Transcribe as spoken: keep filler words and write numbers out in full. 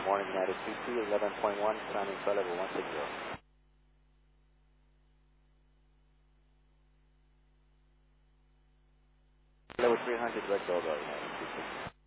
morning, United C T, eleven point one, climbing to level one sixty. Level three hundred, direct over, United C T.